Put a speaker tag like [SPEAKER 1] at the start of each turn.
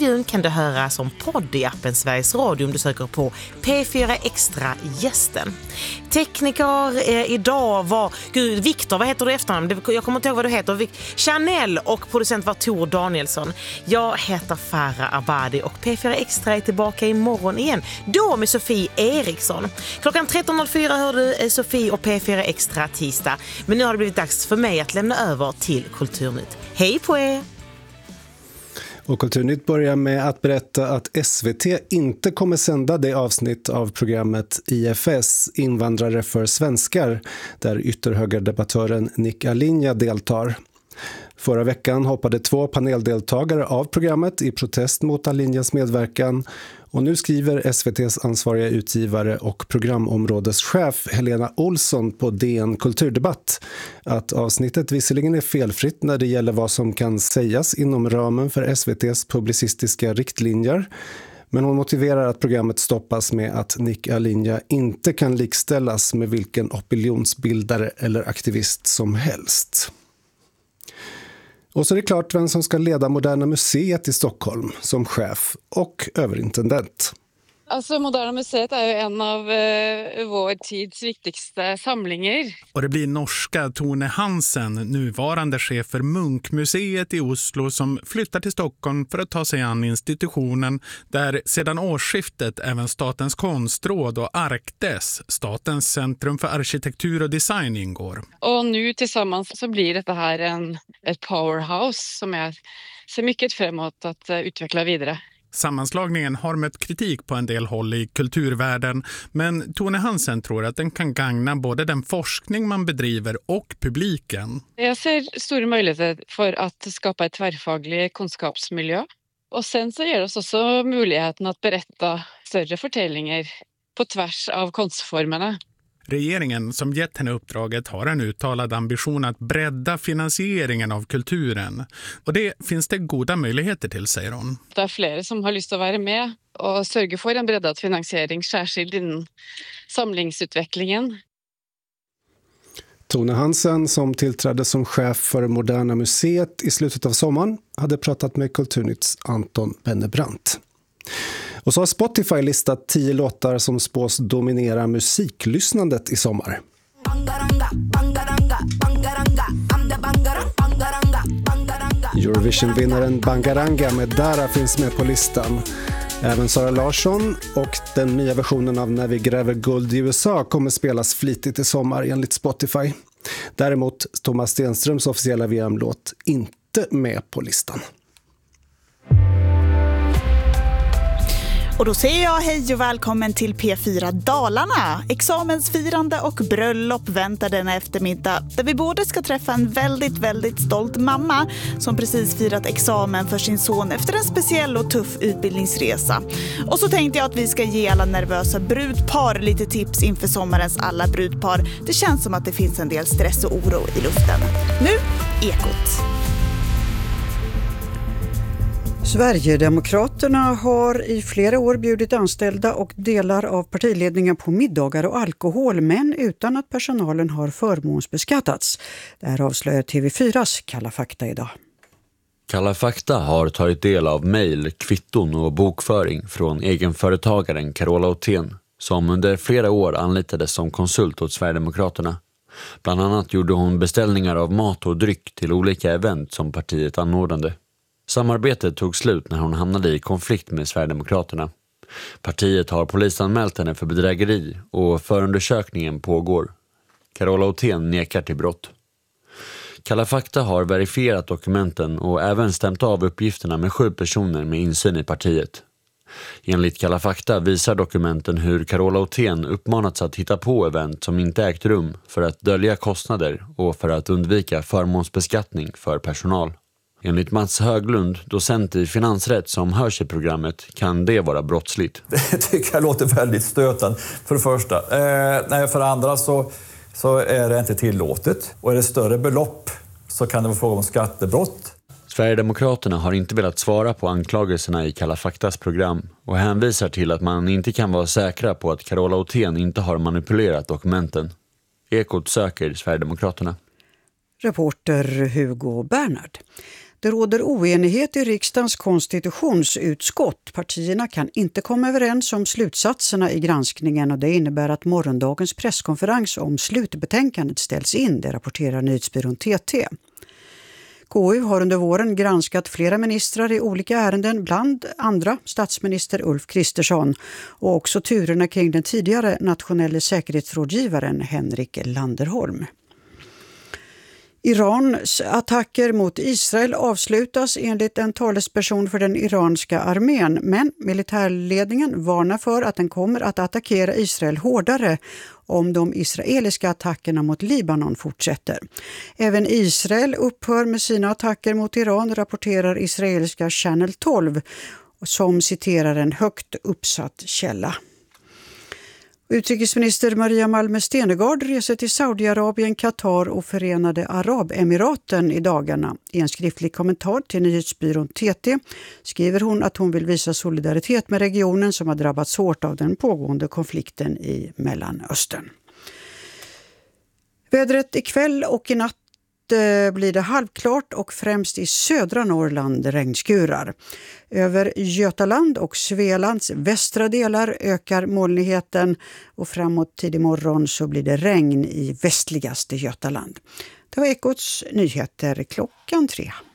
[SPEAKER 1] intervjun kan du höra som podd i appen Sveriges Radio om du söker på P4 Extra gästen. Tekniker idag var Viktor, vad heter du efternamn? Jag kommer inte ihåg vad du heter. Chanel, och producent var Tor Danielsson. Jag heter Farah Abadi och P4 Extra är tillbaka imorgon igen. Då med Sofie Eriksson. Klockan 13.04 hör du Sofie och P4 Extra tisdag. Men nu har det blivit dags för mig att lämna över till Kulturnytt. Hej på er!
[SPEAKER 2] Och Kulturnytt börjar med att berätta att SVT inte kommer sända det avsnitt av programmet IFS, Invandrare för svenskar, där ytterhögerdebattören Nick Alinja deltar. Förra veckan hoppade 2 paneldeltagare av programmet i protest mot Alinjas medverkan, och nu skriver SVT:s ansvariga utgivare och programområdeschef Helena Olsson på DN Kulturdebatt att avsnittet visserligen är felfritt när det gäller vad som kan sägas inom ramen för SVT:s publicistiska riktlinjer, men hon motiverar att programmet stoppas med att Nick Alinja inte kan likställas med vilken opinionsbildare eller aktivist som helst. Och så är det klart vem som ska leda Moderna Museet i Stockholm som chef och överintendent.
[SPEAKER 3] Alltså Moderna Museet är ju en av vår tids viktigaste samlingar.
[SPEAKER 4] Och det blir norska Tone Hansen, nuvarande chef för Munkmuseet i Oslo, som flyttar till Stockholm för att ta sig an institutionen där sedan årsskiftet även Statens konstråd och Arkdes, Statens centrum för arkitektur och design, ingår.
[SPEAKER 3] Och nu tillsammans så blir det här ett powerhouse som jag ser mycket framåt att utveckla vidare.
[SPEAKER 4] Sammanslagningen har mött kritik på en del håll i kulturvärlden, men Tone Hansen tror att den kan gagna både den forskning man bedriver och publiken.
[SPEAKER 3] Jag ser stora möjligheter för att skapa ett tvärfaglig kunskapsmiljö. Och sen så ger det oss också möjligheten att berätta större förtällningar på tvärs av konstformerna.
[SPEAKER 4] Regeringen som gett henne uppdraget har en uttalad ambition att bredda finansieringen av kulturen. Och det finns det goda möjligheter till, säger hon.
[SPEAKER 3] Det är flera som har lust att vara med och sörja för en breddad finansiering, särskilt inom samlingsutvecklingen.
[SPEAKER 2] Tone Hansen, som tillträdde som chef för Moderna Museet i slutet av sommaren, hade pratat med Kulturnytts Anton Bennebrant. Och så har Spotify listat 10 låtar som spås dominera musiklyssnandet i sommar. Eurovision-vinnaren Bangaranga med Dara finns med på listan. Även Sara Larsson och den nya versionen av När vi gräver guld i USA kommer spelas flitigt i sommar enligt Spotify. Däremot Thomas Stenströms officiella VM-låt inte med på listan.
[SPEAKER 5] Och då säger jag hej och välkommen till P4 Dalarna. Examensfirande och bröllop väntar denna eftermiddag, där vi både ska träffa en väldigt stolt mamma som precis firat examen för sin son efter en speciell och tuff utbildningsresa. Och så tänkte jag att vi ska ge alla nervösa brudpar lite tips inför sommarens alla brudpar. Det känns som att det finns en del stress och oro i luften. Nu, Ekot.
[SPEAKER 6] Sverigedemokraterna har i flera år bjudit anställda och delar av partiledningen på middagar och alkohol, men utan att personalen har förmånsbeskattats. Det här avslöjar TV4s Kalla fakta idag.
[SPEAKER 7] Kalla fakta har tagit del av mejl, kvitton och bokföring från egenföretagaren Carola Othén, som under flera år anlitades som konsult åt Sverigedemokraterna. Bland annat gjorde hon beställningar av mat och dryck till olika event som partiet anordnade. Samarbetet tog slut när hon hamnade i konflikt med Sverigedemokraterna. Partiet har polisanmält henne för bedrägeri och förundersökningen pågår. Carola Othén nekar till brott. Kalla fakta har verifierat dokumenten och även stämt av uppgifterna med 7 personer med insyn i partiet. Enligt Kalla fakta visar dokumenten hur Carola Othén uppmanats att hitta på event som inte ägt rum för att dölja kostnader och för att undvika förmånsbeskattning för personal. Enligt Mats Höglund, docent i finansrätt som hörs i programmet, kan det vara brottsligt.
[SPEAKER 8] Det tycker jag låter väldigt stötande för det första. För det andra så är det inte tillåtet. Och är det större belopp så kan det vara fråga om skattebrott.
[SPEAKER 7] Sverigedemokraterna har inte velat svara på anklagelserna i Kalla faktas program och hänvisar till att man inte kan vara säkra på att Carola Othén inte har manipulerat dokumenten. Ekot söker Sverigedemokraterna.
[SPEAKER 6] Reporter Hugo Bernhard. Det råder oenighet i riksdagens konstitutionsutskott. Partierna kan inte komma överens om slutsatserna i granskningen och det innebär att morgondagens presskonferens om slutbetänkandet ställs in, det rapporterar nyhetsbyrån TT. KU har under våren granskat flera ministrar i olika ärenden, bland andra statsminister Ulf Kristersson och också turerna kring den tidigare nationella säkerhetsrådgivaren Henrik Landerholm. Irans attacker mot Israel avslutas enligt en talesperson för den iranska armén, men militärledningen varnar för att den kommer att attackera Israel hårdare om de israeliska attackerna mot Libanon fortsätter. Även Israel upphör med sina attacker mot Iran, rapporterar israeliska Channel 12 som citerar en högt uppsatt källa. Utrikesminister Maria Malmö Stenergard reser till Saudiarabien, Qatar och Förenade Arabemiraten i dagarna. I en skriftlig kommentar till nyhetsbyrån TT skriver hon att hon vill visa solidaritet med regionen som har drabbats hårt av den pågående konflikten i Mellanöstern. Vädret ikväll och i natt blir det halvklart och främst i södra Norrland regnskurar. Över Götaland och Svealands västra delar ökar molnigheten och framåt tidig morgon så blir det regn i västligaste Götaland. Det var Ekots nyheter klockan 3.